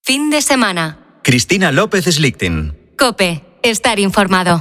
Fin de semana. Cristina López Slichting. COPE. Estar informado.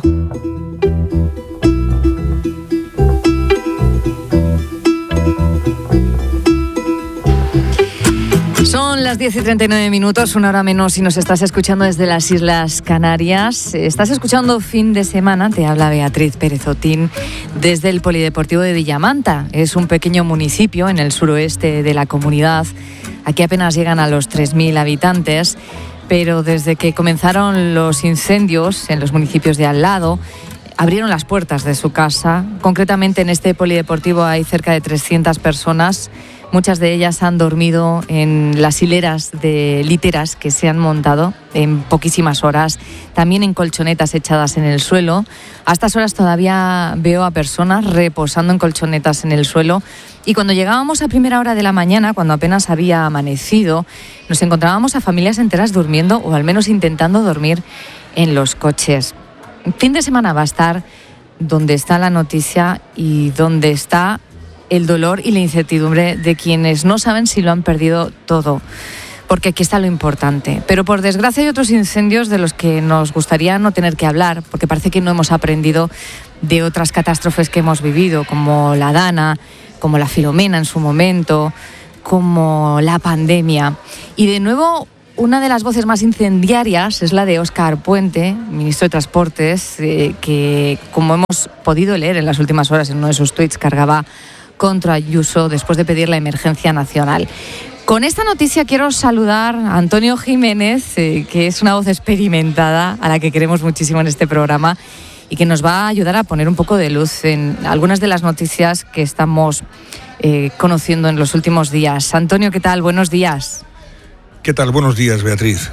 Son las 10:39, una hora menos, si nos estás escuchando desde las Islas Canarias. Estás escuchando Fin de Semana, te habla Beatriz Pérez Otín desde el Polideportivo de Villamanta. Es un pequeño municipio en el suroeste de la comunidad. Aquí apenas llegan a los 3.000 habitantes, pero desde que comenzaron los incendios en los municipios de al lado, abrieron las puertas de su casa. Concretamente en este polideportivo hay cerca de 300 personas. Muchas de ellas han dormido en las hileras de literas que se han montado en poquísimas horas, también en colchonetas echadas en el suelo. A estas horas todavía veo a personas reposando en colchonetas en el suelo. Y cuando llegábamos a primera hora de la mañana, cuando apenas había amanecido, nos encontrábamos a familias enteras durmiendo o al menos intentando dormir en los coches. Fin de semana va a estar donde está la noticia y donde está el dolor y la incertidumbre de quienes no saben si lo han perdido todo, porque aquí está lo importante. Pero por desgracia hay otros incendios de los que nos gustaría no tener que hablar, porque parece que no hemos aprendido de otras catástrofes que hemos vivido, como la Dana, como la Filomena en su momento, como la pandemia. Y de nuevo, una de las voces más incendiarias es la de Óscar Puente, ministro de Transportes, que, como hemos podido leer en las últimas horas en uno de sus tuits, cargaba contra Ayuso después de pedir la emergencia nacional. Con esta noticia quiero saludar a Antonio Jiménez, que es una voz experimentada a la que queremos muchísimo en este programa y que nos va a ayudar a poner un poco de luz en algunas de las noticias que estamos conociendo en los últimos días. Antonio, ¿qué tal? Buenos días. ¿Qué tal? Buenos días, Beatriz.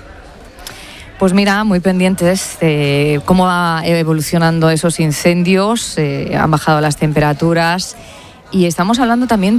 Pues mira, muy pendientes de cómo va evolucionando esos incendios, han bajado las temperaturas. Y estamos hablando también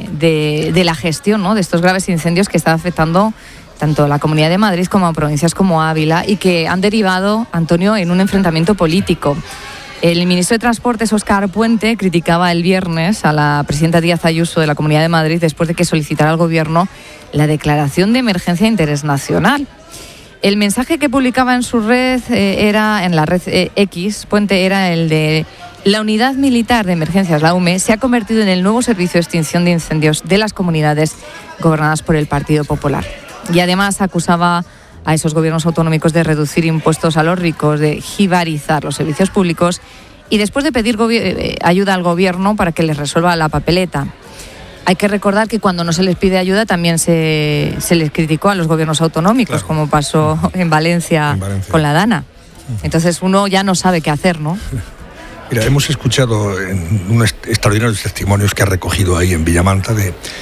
de la gestión, ¿no?, de estos graves incendios que están afectando tanto a la Comunidad de Madrid como a provincias como Ávila y que han derivado, Antonio, en un enfrentamiento político. El ministro de Transportes, Óscar Puente, criticaba el viernes a la presidenta Díaz Ayuso de la Comunidad de Madrid después de que solicitara al Gobierno la declaración de emergencia de interés nacional. El mensaje que publicaba en su red en la red X, Puente, era el de: la Unidad Militar de Emergencias, la UME, se ha convertido en el nuevo servicio de extinción de incendios de las comunidades gobernadas por el Partido Popular. Y además acusaba a esos gobiernos autonómicos de reducir impuestos a los ricos, de jibarizar los servicios públicos y después de pedir ayuda al gobierno para que les resuelva la papeleta. Hay que recordar que cuando no se les pide ayuda también se les criticó a los gobiernos autonómicos, claro, como pasó en Valencia con la Dana. Entonces uno ya no sabe qué hacer, ¿no? Mira, hemos escuchado unos extraordinarios testimonios que ha recogido ahí en Villamanta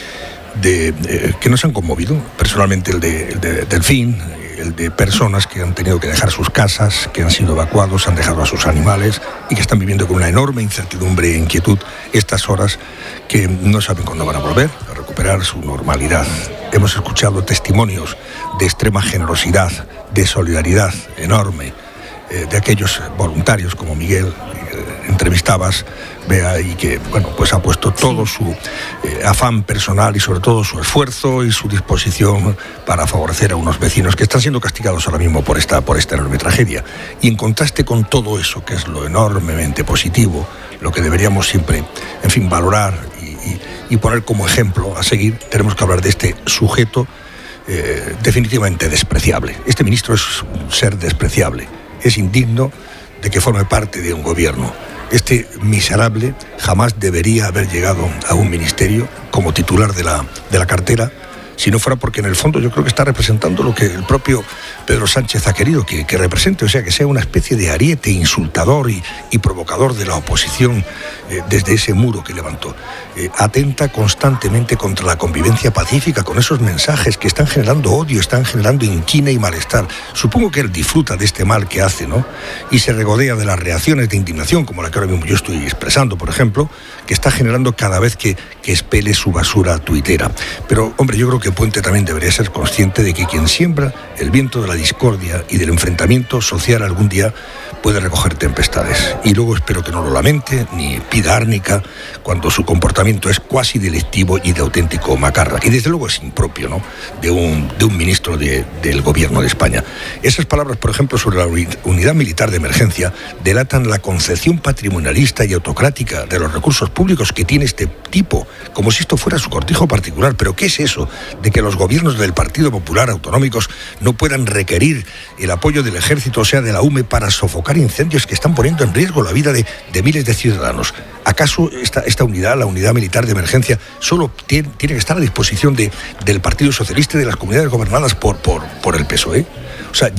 que nos han conmovido. Personalmente el de Delfín, el de personas que han tenido que dejar sus casas, que han sido evacuados, han dejado a sus animales y que están viviendo con una enorme incertidumbre e inquietud estas horas, que no saben cuándo van a volver a recuperar su normalidad. Hemos escuchado testimonios de extrema generosidad, de solidaridad enorme, de aquellos voluntarios como Miguel, entrevistabas, Bea, y que pues ha puesto todo su afán personal y sobre todo su esfuerzo y su disposición para favorecer a unos vecinos que están siendo castigados ahora mismo por esta enorme tragedia. Y en contraste con todo eso, que es lo enormemente positivo, lo que deberíamos siempre, valorar y poner como ejemplo a seguir, tenemos que hablar de este sujeto definitivamente despreciable. Este ministro es un ser despreciable, es indigno de que forme parte de un gobierno. Este miserable jamás debería haber llegado a un ministerio como titular de la cartera, si no fuera porque en el fondo yo creo que está representando lo que el propio Pedro Sánchez ha querido que represente, o sea, que sea una especie de ariete insultador y provocador de la oposición desde ese muro que levantó. Atenta constantemente contra la convivencia pacífica con esos mensajes que están generando odio, están generando inquina y malestar. Supongo que él disfruta de este mal que hace, ¿no? Y se regodea de las reacciones de indignación, como la que ahora mismo yo estoy expresando, por ejemplo, que está generando cada vez que expele su basura tuitera. Pero, hombre, yo creo que que Puente también debería ser consciente de que quien siembra el viento de la discordia y del enfrentamiento social algún día puede recoger tempestades. Y luego espero que no lo lamente ni pida árnica cuando su comportamiento es cuasi delictivo y de auténtico macarra. Y desde luego es impropio, ¿no?, de un ministro del gobierno de España. Esas palabras, por ejemplo, sobre la unidad militar de emergencia delatan la concepción patrimonialista y autocrática de los recursos públicos que tiene este tipo, como si esto fuera su cortijo particular. ¿Pero qué es eso de que los gobiernos del Partido Popular autonómicos no puedan requerir el apoyo del ejército, o sea, de la UME, para sofocar incendios que están poniendo en riesgo la vida de miles de ciudadanos? ¿Acaso esta unidad, la unidad militar de emergencia, solo tiene que estar a disposición del Partido Socialista y de las comunidades gobernadas por el PSOE? O sea,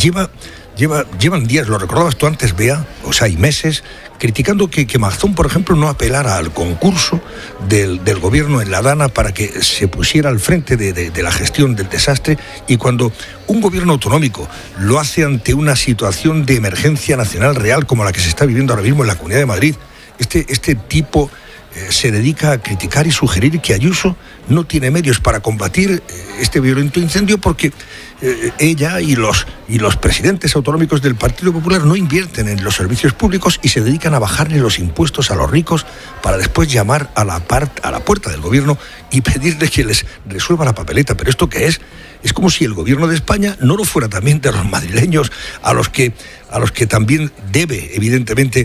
llevan días, lo recordabas tú antes, Bea, o sea, y meses, criticando que Mazón, por ejemplo, no apelara al concurso del gobierno en la Dana para que se pusiera al frente de la gestión del desastre, y cuando un gobierno autonómico lo hace ante una situación de emergencia nacional real como la que se está viviendo ahora mismo en la Comunidad de Madrid, este tipo se dedica a criticar y sugerir que Ayuso no tiene medios para combatir este violento incendio porque ella y los presidentes autonómicos del Partido Popular no invierten en los servicios públicos y se dedican a bajarle los impuestos a los ricos para después llamar a la puerta del gobierno y pedirle que les resuelva la papeleta. ¿Pero esto qué es? Es como si el gobierno de España no lo fuera también de los madrileños, a los que también debe, evidentemente,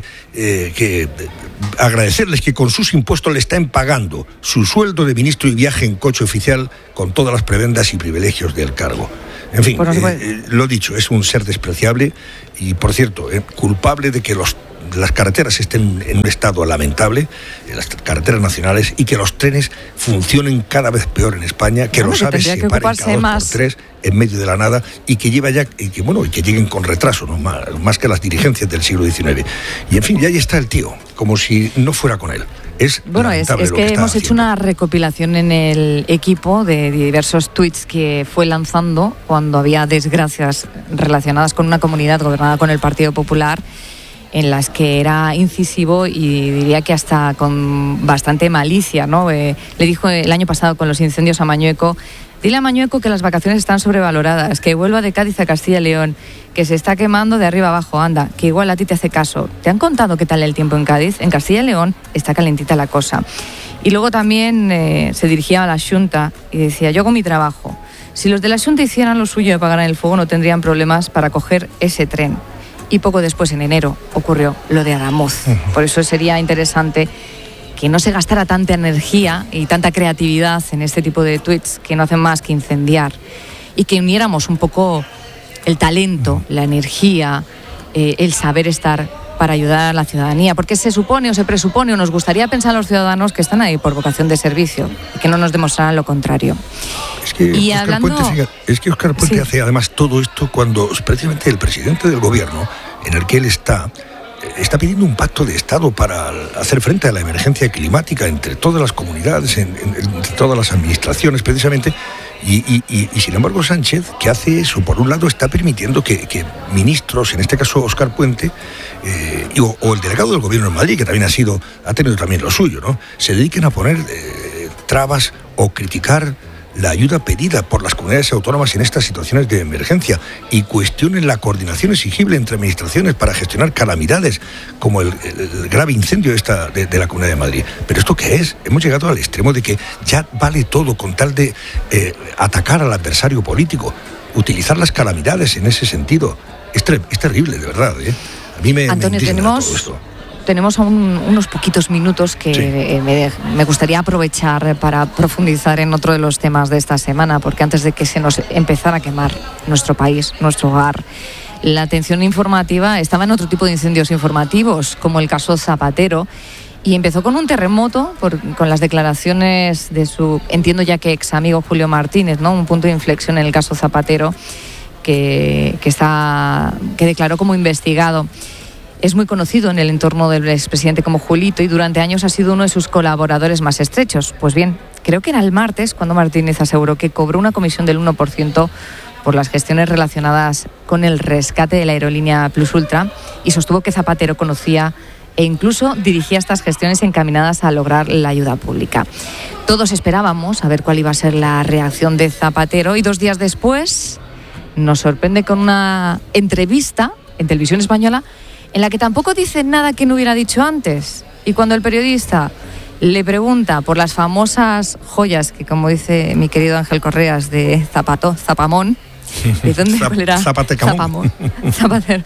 que agradecerles que con sus impuestos le están pagando su sueldo de ministro y viaje en coche oficial con todas las prebendas y privilegios del cargo. En fin, lo dicho, es un ser despreciable y, por cierto, culpable de que las carreteras estén en un estado lamentable, las carreteras nacionales, y que los trenes funcionen cada vez peor en España, que los AVE se paren cada 2 por 3 en medio de la nada y que lleguen con retraso, ¿no?, más que las dirigencias del siglo XIX. Y en fin, y ahí está el tío, como si no fuera con él. Es que hemos hecho una recopilación en el equipo de diversos tuits que fue lanzando cuando había desgracias relacionadas con una comunidad gobernada con el Partido Popular, en las que era incisivo y diría que hasta con bastante malicia, ¿no? Le dijo el año pasado con los incendios a Mañueco: dile a Mañueco que las vacaciones están sobrevaloradas, que vuelva de Cádiz a Castilla y León, que se está quemando de arriba abajo, anda, que igual a ti te hace caso. ¿Te han contado qué tal el tiempo en Cádiz? En Castilla y León está calentita la cosa. Y luego también se dirigía a la Xunta y decía: yo hago mi trabajo. Si los de la Xunta hicieran lo suyo y apagaran el fuego, no tendrían problemas para coger ese tren. Y poco después, en enero, ocurrió lo de Adamuz. Por eso sería interesante que no se gastara tanta energía y tanta creatividad en este tipo de tweets que no hacen más que incendiar, y que uniéramos un poco el talento, la energía, el saber estar para ayudar a la ciudadanía, porque se supone o se presupone o nos gustaría pensar a los ciudadanos que están ahí por vocación de servicio y que no nos demostraran lo contrario. Es que Óscar Puente hace además todo esto cuando precisamente el presidente del gobierno en el que él está pidiendo un pacto de Estado para hacer frente a la emergencia climática entre todas las comunidades, entre todas las administraciones, precisamente. Y sin embargo Sánchez, que hace eso, por un lado está permitiendo que ministros, en este caso Óscar Puente, o el delegado del gobierno en Madrid, que también ha tenido también lo suyo, ¿no?, se dediquen a poner trabas o criticar la ayuda pedida por las comunidades autónomas en estas situaciones de emergencia y cuestionen la coordinación exigible entre administraciones para gestionar calamidades como el grave incendio de la Comunidad de Madrid. ¿Pero esto qué es? Hemos llegado al extremo de que ya vale todo con tal de atacar al adversario político, utilizar las calamidades en ese sentido. Es terrible, de verdad, ¿eh? A mí me indigna todo esto. Tenemos aún unos poquitos minutos que me gustaría aprovechar para profundizar en otro de los temas de esta semana, porque antes de que se nos empezara a quemar nuestro país, nuestro hogar, la atención informativa estaba en otro tipo de incendios informativos, como el caso Zapatero, y empezó con un terremoto con las declaraciones de su, entiendo ya que ex amigo Julio Martínez, ¿no?, un punto de inflexión en el caso Zapatero que declaró como investigado. Es muy conocido en el entorno del expresidente como Julito y durante años ha sido uno de sus colaboradores más estrechos. Pues bien, creo que era el martes cuando Martínez aseguró que cobró una comisión del 1% por las gestiones relacionadas con el rescate de la aerolínea Plus Ultra y sostuvo que Zapatero conocía e incluso dirigía estas gestiones encaminadas a lograr la ayuda pública. Todos esperábamos a ver cuál iba a ser la reacción de Zapatero y 2 días después nos sorprende con una entrevista en Televisión Española en la que tampoco dice nada que no hubiera dicho antes. Y cuando el periodista le pregunta por las famosas joyas que, como dice mi querido Ángel Correas, de Zapamón, ¿de dónde era? Zapatecamón. Zapatero.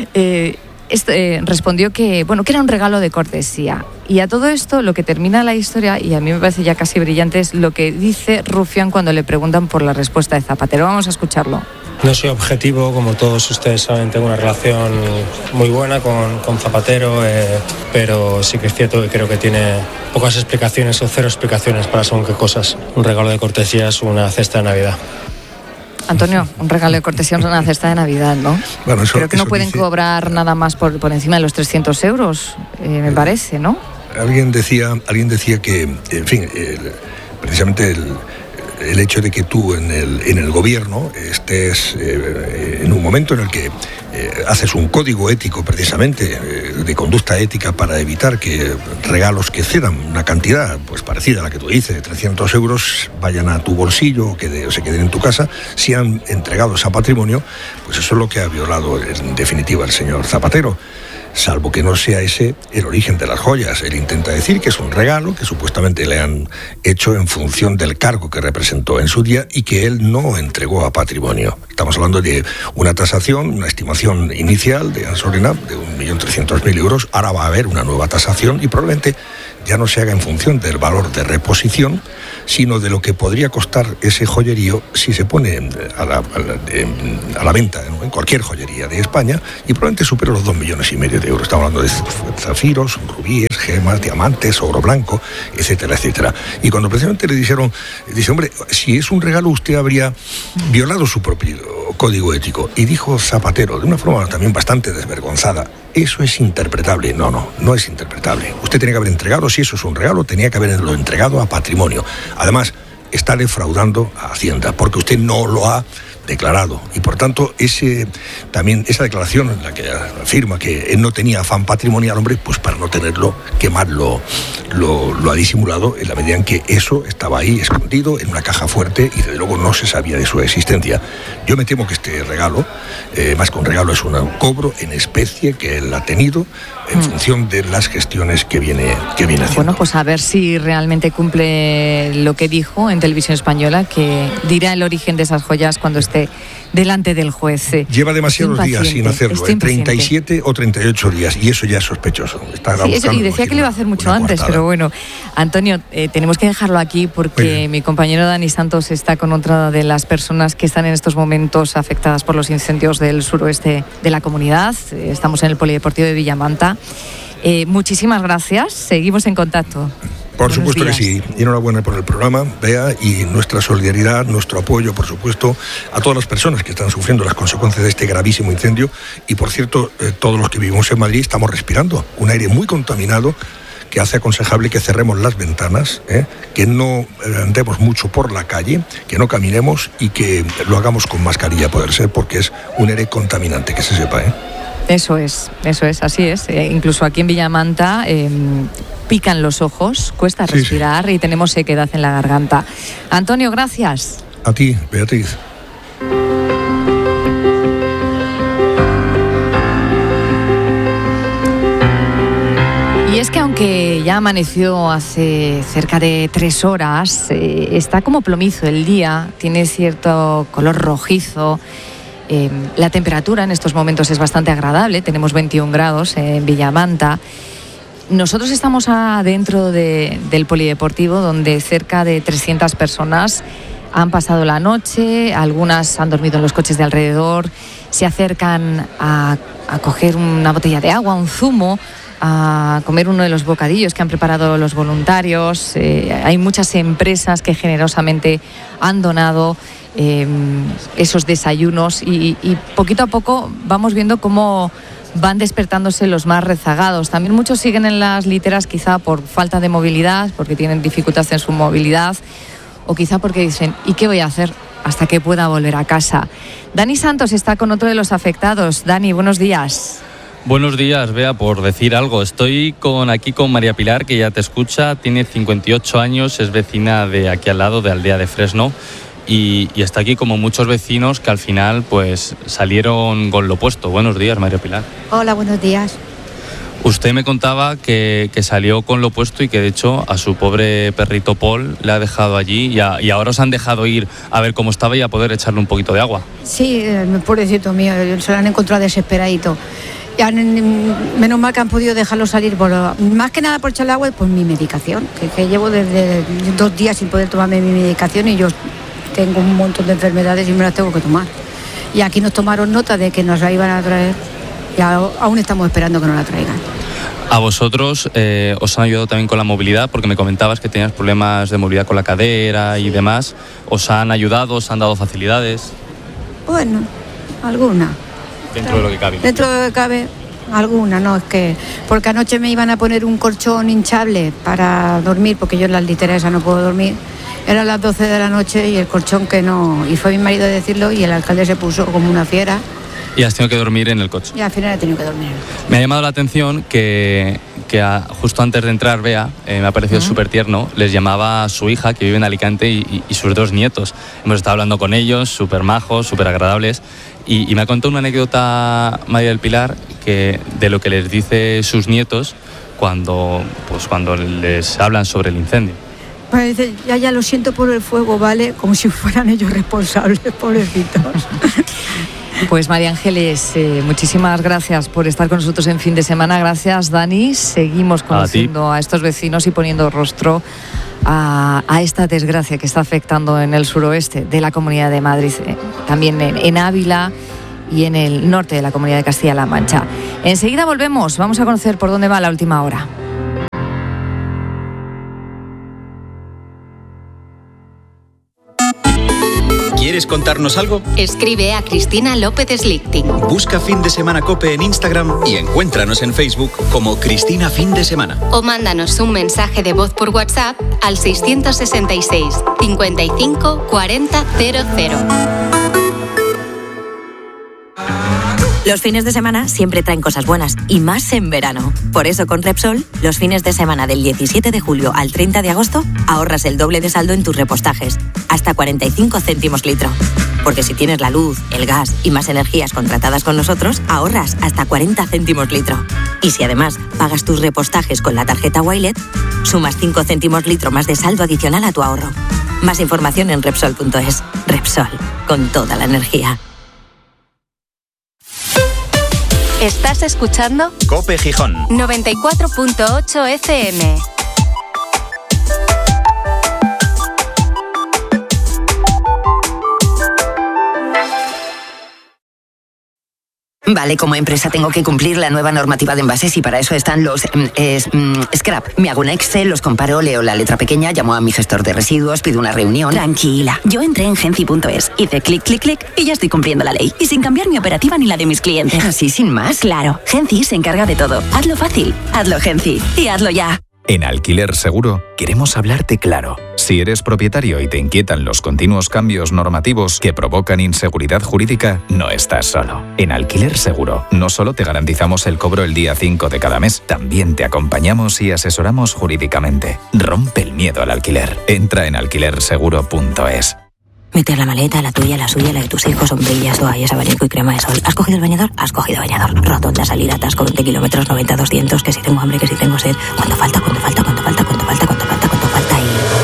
Respondió que era un regalo de cortesía. Y a todo esto, lo que termina la historia, y a mí me parece ya casi brillante, es lo que dice Rufián cuando le preguntan por la respuesta de Zapatero. Vamos a escucharlo. No soy objetivo, como todos ustedes saben, tengo una relación muy buena con Zapatero, pero sí que es cierto que creo que tiene pocas explicaciones o 0 explicaciones para según qué cosas. Un regalo de cortesía es una cesta de Navidad. Antonio, un regalo de cortesía es una cesta de Navidad, ¿no? Bueno, creo que no pueden cobrar nada más por encima de los 300 euros, me parece, ¿no? Alguien decía que, en fin, precisamente el hecho de que tú en el gobierno estés en un momento en el que haces un código ético precisamente de conducta ética para evitar que regalos que cedan una cantidad pues parecida a la que tú dices, de 300 euros, vayan a tu bolsillo o se queden en tu casa, sean entregados a patrimonio, pues eso es lo que ha violado en definitiva el señor Zapatero. Salvo que no sea ese el origen de las joyas. Él intenta decir que es un regalo que supuestamente le han hecho en función del cargo que representó en su día y que él no entregó a patrimonio. Estamos hablando de una tasación, una estimación inicial de Ansorena de 1.300.000 euros. Ahora va a haber una nueva tasación y probablemente ya no se haga en función del valor de reposición, sino de lo que podría costar ese joyerío si se pone a la venta, ¿no?, en cualquier joyería de España, y probablemente supere los 2,5 millones de euros. Estamos hablando de zafiros, rubíes, gemas, diamantes, oro blanco, etcétera, etcétera. Y cuando precisamente le dijeron, dice, hombre, si es un regalo usted habría violado su propio código ético. Y dijo Zapatero, de una forma también bastante desvergonzada, eso es interpretable. No es interpretable. Usted tenía que haber entregado, si eso es un regalo, tenía que haberlo entregado a patrimonio. Además, está defraudando a Hacienda, porque usted no lo ha declarado. Y por tanto, esa declaración en la que afirma que él no tenía afán patrimonial, hombre, pues para no tenerlo, quemarlo, lo ha disimulado en la medida en que eso estaba ahí escondido en una caja fuerte y desde luego no se sabía de su existencia. Yo me temo que este regalo, más que un regalo, es un cobro en especie que él ha tenido en función de las gestiones que viene haciendo. Bueno, pues a ver si realmente cumple lo que dijo en Televisión Española, que dirá el origen de esas joyas cuando esté delante del juez. Lleva demasiados días sin hacerlo, 37 o 38 días, y eso ya es sospechoso. Y decía que lo iba a hacer mucho antes, pero bueno, Antonio, tenemos que dejarlo aquí porque mi compañero Dani Santos está con otra de las personas que están en estos momentos afectadas por los incendios del suroeste de la comunidad. Estamos en el Polideportivo de Villamanta. Muchísimas gracias, seguimos en contacto. Por supuesto que sí. Y enhorabuena por el programa, Bea, y nuestra solidaridad, nuestro apoyo, por supuesto, a todas las personas que están sufriendo las consecuencias de este gravísimo incendio. Y, por cierto, todos los que vivimos en Madrid estamos respirando un aire muy contaminado que hace aconsejable que cerremos las ventanas, que no andemos mucho por la calle, que no caminemos y que lo hagamos con mascarilla, a poder ser, porque es un aire contaminante, que se sepa, Eso es, así es. Incluso aquí en Villamanta pican los ojos, cuesta respirar y tenemos sequedad en la garganta. Antonio, gracias. A ti, Beatriz. Y es que aunque ya amaneció hace cerca de 3 horas, está como plomizo el día, tiene cierto color rojizo. La temperatura en estos momentos es bastante agradable, tenemos 21 grados en Villamanta. Nosotros estamos adentro del Polideportivo, donde cerca de 300 personas han pasado la noche, algunas han dormido en los coches de alrededor, se acercan a coger una botella de agua, un zumo, a comer uno de los bocadillos que han preparado los voluntarios. Hay muchas empresas que generosamente han donado esos desayunos y poquito a poco vamos viendo cómo van despertándose los más rezagados. También muchos siguen en las literas quizá por falta de movilidad, porque tienen dificultades en su movilidad, o quizá porque dicen, ¿y qué voy a hacer hasta que pueda volver a casa? Dani Santos está con otro de los afectados. Dani, buenos días. Buenos días, Bea, por decir algo. Estoy aquí con María Pilar, que ya te escucha, tiene 58 años, es vecina de aquí al lado, de Aldea de Fresno, y está aquí como muchos vecinos que al final pues salieron con lo opuesto. Buenos días, María Pilar. Hola, buenos días. Usted me contaba que salió con lo opuesto y que de hecho a su pobre perrito Paul le ha dejado allí y ahora os han dejado ir a ver cómo estaba y a poder echarle un poquito de agua. Sí, pobrecito mío, se lo han encontrado desesperadito. Menos mal que han podido dejarlo salir, más que nada por echarle agua y por mi medicación, que llevo desde 2 días sin poder tomarme mi medicación y yo tengo un montón de enfermedades y me las tengo que tomar. Y aquí nos tomaron nota de que nos la iban a traer y aún estamos esperando que nos la traigan. A vosotros os han ayudado también con la movilidad, porque me comentabas que tenías problemas de movilidad con la cadera y demás. ¿Os han ayudado, os han dado facilidades? Bueno, alguna. Dentro de lo que cabe. Dentro de lo que cabe, alguna, no, es que... Porque anoche me iban a poner un colchón hinchable para dormir, porque yo en las literas esas no puedo dormir. Eran las 12 de la noche y el colchón que no... Y fue mi marido a decirlo y el alcalde se puso como una fiera. Y has tenido que dormir en el coche. Y al final he tenido que dormir. Me ha llamado la atención que justo antes de entrar, Bea, me ha parecido súper tierno, les llamaba a su hija, que vive en Alicante, y sus 2 nietos. Hemos estado hablando con ellos, súper majos, súper agradables, y me ha contado una anécdota, María del Pilar, que de lo que les dice sus nietos cuando les hablan sobre el incendio. Pues dice, ya lo siento por el fuego, ¿vale? Como si fueran ellos responsables, pobrecitos. Pues María Ángeles, muchísimas gracias por estar con nosotros en Fin de Semana. Gracias, Dani. Seguimos conociendo a estos vecinos y poniendo rostro a esta desgracia que está afectando en el suroeste de la Comunidad de Madrid, también en Ávila y en el norte de la Comunidad de Castilla-La Mancha. Enseguida volvemos, vamos a conocer por dónde va la última hora. ¿Quieres contarnos algo? Escribe a Cristina López Slichting. Busca Fin de Semana COPE en Instagram y encuéntranos en Facebook como Cristina Fin de Semana. O mándanos un mensaje de voz por WhatsApp al 666 55 40 00. Los fines de semana siempre traen cosas buenas, y más en verano. Por eso con Repsol, los fines de semana del 17 de julio al 30 de agosto, ahorras el doble de saldo en tus repostajes, hasta 45 céntimos litro. Porque si tienes la luz, el gas y más energías contratadas con nosotros, ahorras hasta 40 céntimos litro. Y si además pagas tus repostajes con la tarjeta Wilet, sumas 5 céntimos litro más de saldo adicional a tu ahorro. Más información en Repsol.es. Repsol, con toda la energía. ¿Estás escuchando? COPE Gijón 94.8 FM. Vale, como empresa tengo que cumplir la nueva normativa de envases y para eso están los scrap. Me hago un Excel, los comparo, leo la letra pequeña, llamo a mi gestor de residuos, pido una reunión. Tranquila, yo entré en Genci.es, hice clic, clic, clic y ya estoy cumpliendo la ley. Y sin cambiar mi operativa ni la de mis clientes. ¿Así sin más? Claro, Genci se encarga de todo. Hazlo fácil, hazlo Genci y hazlo ya. En Alquiler Seguro queremos hablarte claro. Si eres propietario y te inquietan los continuos cambios normativos que provocan inseguridad jurídica, no estás solo. En Alquiler Seguro no solo te garantizamos el cobro el día 5 de cada mes, también te acompañamos y asesoramos jurídicamente. Rompe el miedo al alquiler. Entra en alquilerseguro.es. Meter la maleta, la tuya, la suya, la de tus hijos, sombrillas, toallas, abanico y crema de sol. ¿Has cogido el bañador? Has cogido bañador. Rotonda, salida, atasco, 20 kilómetros, 90, 200, que si tengo hambre, que si tengo sed. ¿Cuánto falta? ¿Cuánto falta? ¿Cuánto falta? ¿Cuánto falta? ¿Cuánto falta? ¿Cuánto falta?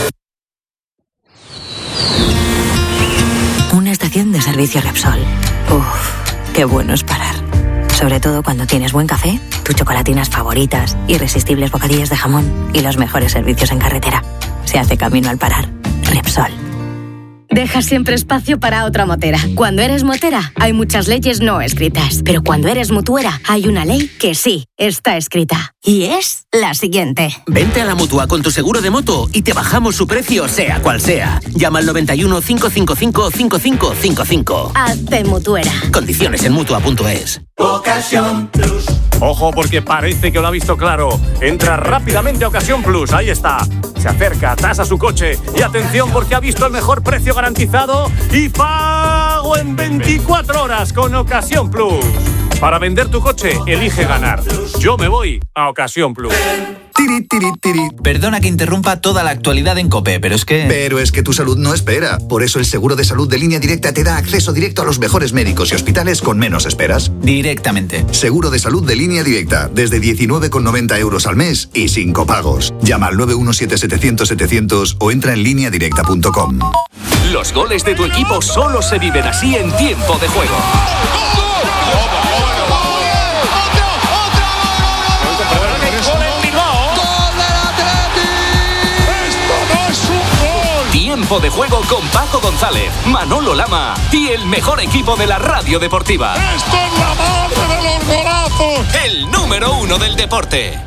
Y... una estación de servicio Repsol. Uff, qué bueno es parar. Sobre todo cuando tienes buen café, tus chocolatinas favoritas, irresistibles bocadillos de jamón y los mejores servicios en carretera. Se hace camino al parar. Repsol. Deja siempre espacio para otra motera. Cuando eres motera, hay muchas leyes no escritas. Pero cuando eres mutuera, hay una ley que sí está escrita. Y es la siguiente. Vente a la Mutua con tu seguro de moto y te bajamos su precio, sea cual sea. Llama al 91 555 5555. Hazte mutuera. Condiciones en Mutua.es. Ocasión Plus. Ojo, porque parece que lo ha visto claro. Entra rápidamente a Ocasión Plus. Ahí está. Se acerca, tasa su coche. Y atención, porque ha visto el mejor precio garantizado y pago en 24 horas con Ocasión Plus. Para vender tu coche, elige ganar. Yo me voy a Ocasión Plus. Perdona que interrumpa toda la actualidad en COPE, pero es que tu salud no espera. Por eso el seguro de salud de Línea Directa te da acceso directo a los mejores médicos y hospitales con menos esperas. Directamente. Seguro de salud de Línea Directa, desde 19,90 € al mes y sin copagos. Llama al 917-700-700 o entra en lineadirecta.com. Los goles de tu equipo solo se viven así en tiempo de juego. Tiempo de juego con Paco González, Manolo Lama y el mejor equipo de la radio deportiva. ¡Esto es la madre de los golazos! El número 1 del deporte.